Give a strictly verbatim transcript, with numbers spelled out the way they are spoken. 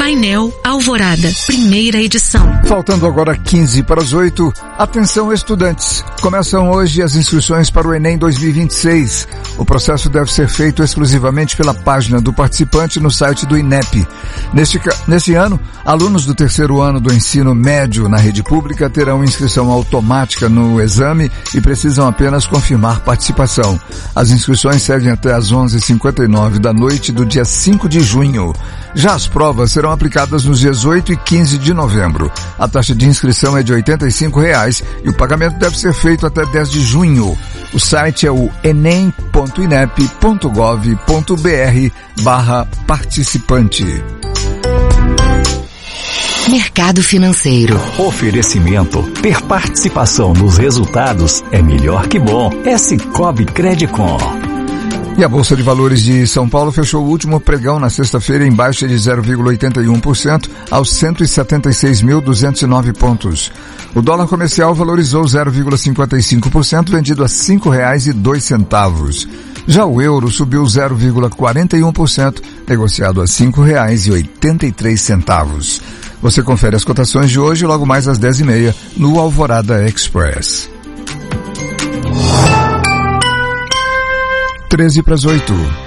Painel Alvorada, primeira edição. Faltando agora quinze para as oito, atenção estudantes. Começam hoje as inscrições para o Enem dois mil e vinte e seis. O processo deve ser feito exclusivamente pela página do participante no site do INEP. Neste, neste ano, alunos do terceiro ano do ensino médio na rede pública terão inscrição automática no exame e precisam apenas confirmar participação. As inscrições seguem até às onze e cinquenta e nove da noite do dia cinco de junho. Já as provas serão aplicadas nos dias oito e quinze de novembro. A taxa de inscrição é de oitenta e cinco reais e o pagamento deve ser feito até dez de junho. O site é o enem ponto inep ponto gov ponto br barra participante. Mercado financeiro. Oferecimento. Ter participação nos resultados é melhor que bom. É Sicoob Credicom. E a Bolsa de Valores de São Paulo fechou o último pregão na sexta-feira em baixa de zero vírgula oitenta e um por cento aos cento e setenta e seis mil duzentos e nove pontos. O dólar comercial valorizou zero vírgula cinquenta e cinco por cento, vendido a cinco reais e dois centavos. Já o euro subiu zero vírgula quarenta e um por cento, negociado a cinco reais e oitenta e três centavos. Você confere as cotações de hoje logo mais às dez e meia no Alvorada Express. treze para as oito.